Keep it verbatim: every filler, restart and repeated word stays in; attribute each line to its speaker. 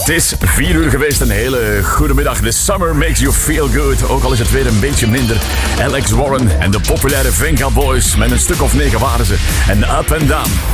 Speaker 1: Het is vier uur geweest, een hele goede middag. The summer makes you feel good, ook al is het weer een beetje minder. Alex Warren en de populaire Venga Boys, met een stuk of negen waren ze. En Up and Down.